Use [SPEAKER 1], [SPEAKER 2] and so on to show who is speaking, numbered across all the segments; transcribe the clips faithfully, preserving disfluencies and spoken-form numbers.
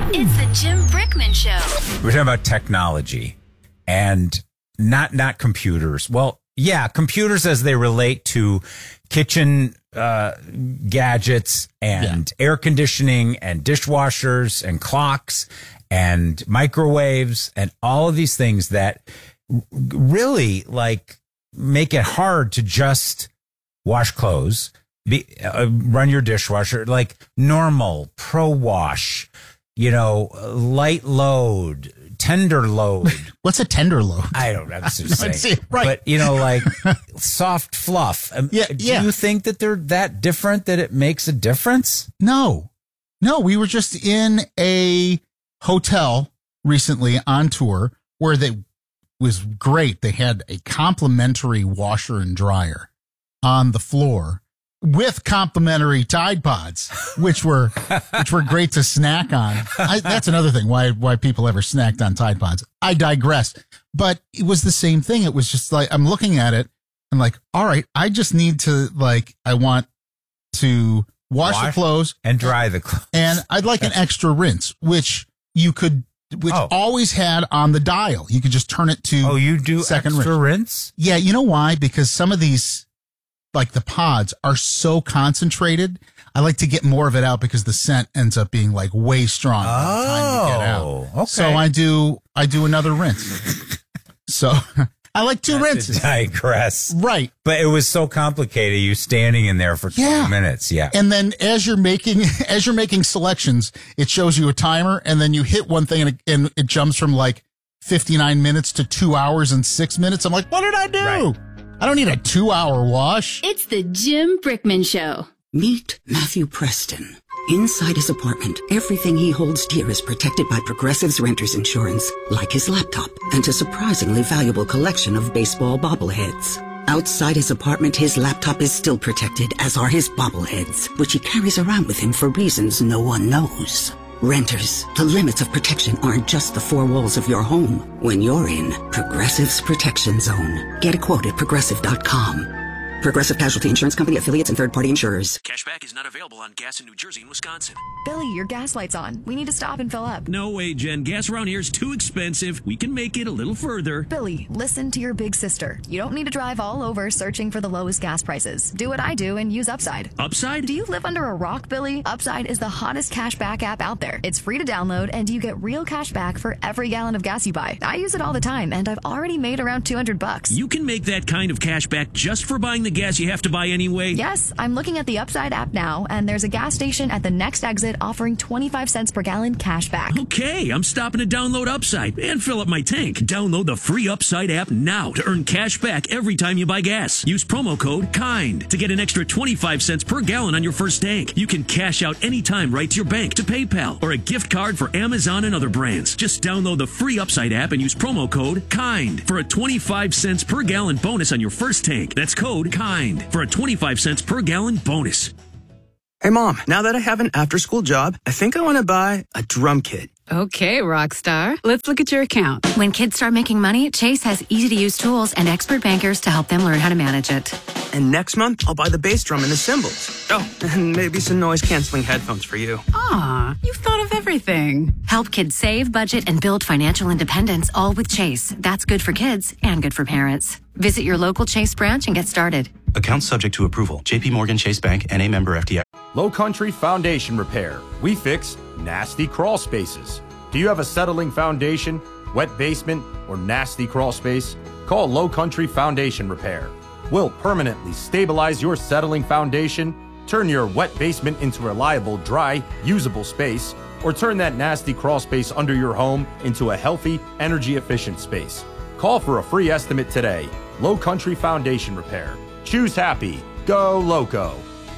[SPEAKER 1] It's the Jim Brickman Show.
[SPEAKER 2] We're talking about technology and not not computers. Well, yeah, computers as they relate to kitchen uh, gadgets and yeah. air conditioning and dishwashers and clocks and microwaves and all of these things that really like make it hard to just wash clothes, be, uh, run your dishwasher, like normal, pro wash, you know, light load, tender load.
[SPEAKER 3] What's a tender load?
[SPEAKER 2] I don't know. That's just
[SPEAKER 3] no,
[SPEAKER 2] saying.
[SPEAKER 3] Right.
[SPEAKER 2] But, you know, like soft fluff. Um,
[SPEAKER 3] yeah,
[SPEAKER 2] do
[SPEAKER 3] yeah.
[SPEAKER 2] you think that they're that different that it makes a difference?
[SPEAKER 3] No. No, we were just in a hotel recently on tour where they was great. They had a complimentary washer and dryer on the floor with complimentary Tide Pods, which were which were great to snack on. I, that's another thing why why people ever snacked on Tide Pods. I digress. But it was the same thing. It was just like I'm looking at it. I'm like, all right, I just need to like I want to wash, wash the clothes
[SPEAKER 2] and dry the clothes,
[SPEAKER 3] and I'd like an extra rinse, which you could. Which oh. always had on the dial. You could just turn it to
[SPEAKER 2] oh, you do
[SPEAKER 3] second
[SPEAKER 2] extra
[SPEAKER 3] rinse.
[SPEAKER 2] rinse?
[SPEAKER 3] Yeah, you know why? Because some of these, like the pods, are so concentrated. I like to get more of it out because the scent ends up being like way strong by the time you get out.
[SPEAKER 2] Okay.
[SPEAKER 3] So I do I do another rinse. So I like two
[SPEAKER 2] Not
[SPEAKER 3] rinses.
[SPEAKER 2] To digress.
[SPEAKER 3] Right.
[SPEAKER 2] But it was so complicated, you standing in there for twenty
[SPEAKER 3] yeah.
[SPEAKER 2] minutes. Yeah.
[SPEAKER 3] And then as you're making as you're making selections, it shows you a timer, and then you hit one thing and it, and it jumps from like fifty-nine minutes to two hours and six minutes. I'm like, what did I do?
[SPEAKER 2] Right.
[SPEAKER 3] I don't need a two hour wash.
[SPEAKER 1] It's the Jim Brickman Show.
[SPEAKER 4] Meet Matthew Preston. Inside his apartment, everything he holds dear is protected by Progressive's Renters Insurance, like his laptop and a surprisingly valuable collection of baseball bobbleheads. Outside his apartment, his laptop is still protected, as are his bobbleheads, which he carries around with him for reasons no one knows. Renters, the limits of protection aren't just the four walls of your home. When you're in Progressive's Protection Zone, get a quote at progressive dot com. Progressive Casualty Insurance Company, affiliates, and third-party insurers.
[SPEAKER 5] Cashback is not available on gas in New Jersey and Wisconsin.
[SPEAKER 6] Billy, your gas light's on. We need to stop and fill up.
[SPEAKER 5] No way, Jen. Gas around here is too expensive. We can make it a little further.
[SPEAKER 6] Billy, listen to your big sister. You don't need to drive all over searching for the lowest gas prices. Do what I do and use Upside.
[SPEAKER 5] Upside?
[SPEAKER 6] Do you live under a rock, Billy? Upside is the hottest cashback app out there. It's free to download, and you get real cash back for every gallon of gas you buy. I use it all the time, and I've already made around two hundred bucks.
[SPEAKER 5] You can make that kind of cash back just for buying the gas you have to buy anyway?
[SPEAKER 6] Yes, I'm looking at the Upside app now, and there's a gas station at the next exit offering twenty-five cents per gallon cash back.
[SPEAKER 5] Okay, I'm stopping to download Upside and fill up my tank. Download the free Upside app now to earn cash back every time you buy gas. Use promo code KIND to get an extra twenty-five cents per gallon on your first tank. You can cash out anytime right to your bank, to PayPal, or a gift card for Amazon and other brands. Just download the free Upside app and use promo code KIND for a twenty-five cents per gallon bonus on your first tank. That's code KIND for a twenty-five cents per gallon bonus.
[SPEAKER 7] Hey, Mom, now that I have an after-school job, I think I want to buy a drum kit.
[SPEAKER 8] Okay, Rockstar. Let's look at your account.
[SPEAKER 9] When kids start making money, Chase has easy-to-use tools and expert bankers to help them learn how to manage it.
[SPEAKER 7] And next month, I'll buy the bass drum and the cymbals. Oh, and maybe some noise-canceling headphones for you.
[SPEAKER 8] Aw, you've thought of everything.
[SPEAKER 9] Help kids save, budget, and build financial independence, all with Chase. That's good for kids and good for parents. Visit your local Chase branch and get started.
[SPEAKER 10] Account subject to approval. J P Morgan Chase Bank, N A member F D I C.
[SPEAKER 11] Low Country Foundation Repair. We fix nasty crawl spaces. Do you have a settling foundation, wet basement, or nasty crawl space? Call Low Country Foundation Repair. We'll permanently stabilize your settling foundation, turn your wet basement into a reliable, dry, usable space, or turn that nasty crawl space under your home into a healthy, energy-efficient space. Call for a free estimate today. Low Country Foundation Repair. Choose happy. Go Loco.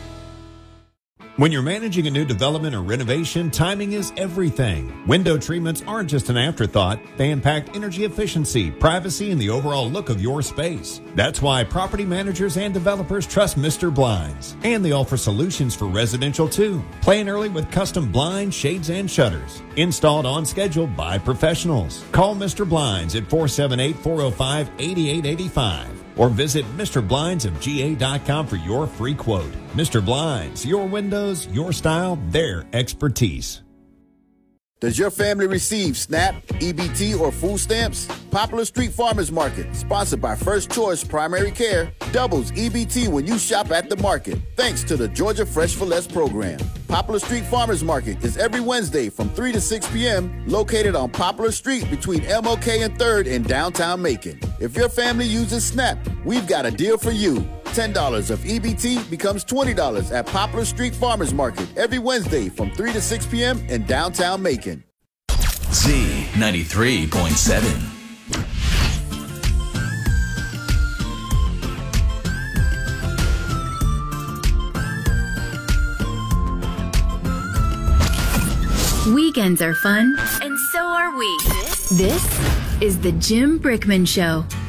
[SPEAKER 12] When you're managing a new development or renovation, timing is everything. Window treatments aren't just an afterthought. They impact energy efficiency, privacy, and the overall look of your space. That's why property managers and developers trust Mister Blinds. And they offer solutions for residential too. Plan early with custom blinds, shades, and shutters. Installed on schedule by professionals. Call Mister Blinds at four seven eight, four oh five, eight eight eight five. Or visit Mister Blinds of G A dot com for your free quote. Mister Blinds, your windows, your style, their expertise.
[SPEAKER 13] Does your family receive SNAP, E B T, or food stamps? Poplar Street Farmers Market, sponsored by First Choice Primary Care, doubles E B T when you shop at the market, thanks to the Georgia Fresh for Less program. Poplar Street Farmers Market is every Wednesday from three to six p.m., located on Poplar Street between M L K and third in downtown Macon. If your family uses SNAP, we've got a deal for you. ten dollars of E B T becomes twenty dollars at Poplar Street Farmers Market every Wednesday from three to six p.m. in downtown Macon.
[SPEAKER 14] Z ninety-three point seven.
[SPEAKER 1] Weekends are fun, and so are we. This is the Jim Brickman Show.